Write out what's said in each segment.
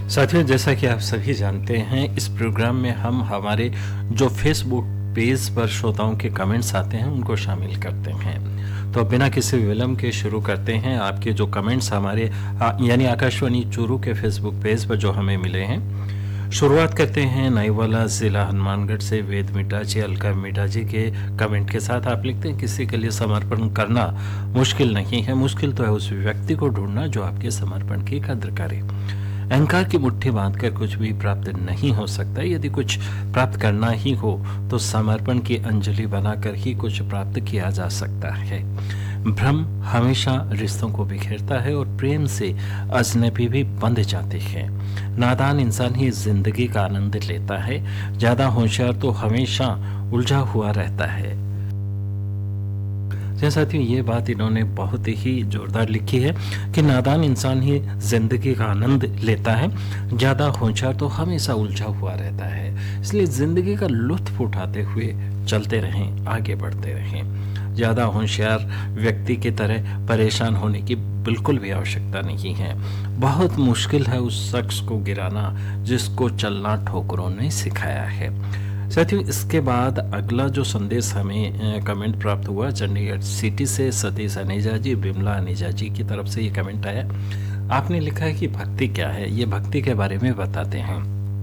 साथियों, जैसा कि आप सभी जानते हैं, इस प्रोग्राम में हम हमारे जो फेसबुक पेज पर श्रोताओं के कमेंट्स आते हैं उनको शामिल करते हैं। तो बिना किसी विलंब के शुरू करते हैं। आपके जो कमेंट्स हमारे यानी आकाशवाणी चूरू के फेसबुक पेज पर जो हमें मिले हैं, शुरुआत करते हैं नाईवाला ज़िला हनुमानगढ़ से वेद मिटा जी, अलका मिटा जी के कमेंट के साथ। आप लिखते हैं, किसी के लिए समर्पण करना मुश्किल नहीं है, मुश्किल तो है उस व्यक्ति को ढूंढना जो आपके समर्पण की कद्र करे। अहंकार की मुट्ठी बांधकर कुछ भी प्राप्त नहीं हो सकता। यदि कुछ प्राप्त करना ही हो तो समर्पण की अंजलि बनाकर ही कुछ प्राप्त किया जा सकता है। भ्रम हमेशा रिश्तों को बिखेरता है और प्रेम से अजनबी भी बंध जाते हैं। नादान इंसान ही जिंदगी का आनंद लेता है, ज्यादा होशियार तो हमेशा उलझा हुआ रहता है। साथियों, ये बात इन्होंने बहुत ही जोरदार लिखी है कि नादान इंसान ही जिंदगी का आनंद लेता है, ज़्यादा होशियार तो हमेशा उलझा हुआ रहता है। इसलिए जिंदगी का लुत्फ उठाते हुए चलते रहें, आगे बढ़ते रहें। ज़्यादा होशियार व्यक्ति की तरह परेशान होने की बिल्कुल भी आवश्यकता नहीं है। बहुत मुश्किल है उस शख्स को गिराना जिसको चलना ठोकरों ने सिखाया है। साथियों, इसके बाद अगला जो संदेश हमें कमेंट प्राप्त हुआ चंडीगढ़ सिटी से सतीश अनेजा जी, बिमला अनेजा जी की तरफ से ये कमेंट आया। आपने लिखा है कि भक्ति क्या है, ये भक्ति के बारे में बताते हैं।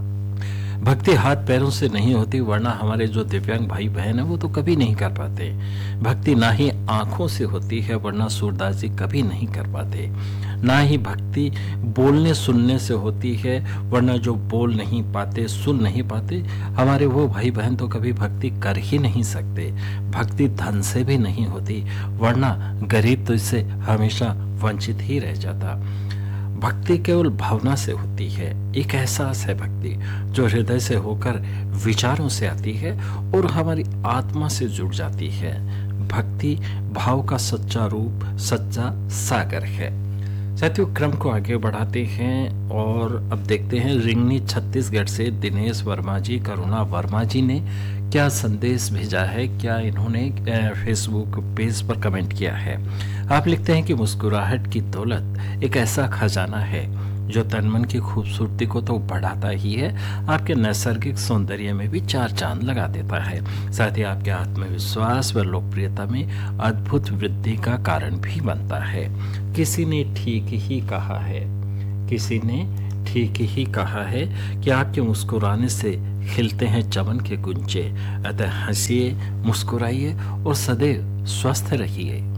भक्ति हाथ पैरों से नहीं होती, वरना हमारे जो दिव्यांग भाई बहन है वो तो कभी नहीं कर पाते। भक्ति ना ही आंखों से होती है, वरना सूरदास जी कभी नहीं कर पाते। ना ही भक्ति बोलने सुनने से होती है, वरना जो बोल नहीं पाते, सुन नहीं पाते, हमारे वो भाई बहन तो कभी भक्ति कर ही नहीं सकते। भक्ति धन से भी नहीं होती, वरना गरीब तो इससे हमेशा वंचित ही रह जाता। भक्ति केवल भावना से होती है, एक एहसास है भक्ति जो हृदय से होकर विचारों से आती है और हमारी आत्मा से जुड़ जाती है। भक्ति भाव का सच्चा रूप, सच्चा सागर है। साथियों, क्रम को आगे बढ़ाते हैं और अब देखते हैं रिंगनी छत्तीसगढ़ से दिनेश वर्मा जी, करुणा वर्मा जी ने क्या संदेश भेजा है, क्या इन्होंने फेसबुक पेज पर कमेंट किया है। आप लिखते हैं कि मुस्कुराहट की दौलत एक ऐसा खजाना है जो तन मन की खूबसूरती को तो बढ़ाता ही है, आपके नैसर्गिक सौंदर्य में भी चार चांद लगा देता है। साथ ही आपके आत्मविश्वास व लोकप्रियता में अद्भुत वृद्धि का कारण भी बनता है। किसी ने ठीक ही कहा है, किसी ने ठीक ही कहा है कि आपके मुस्कुराने से खिलते हैं चमन के गुंचे। अतः हंसिए, मुस्कुराइए और सदैव स्वस्थ रहिए।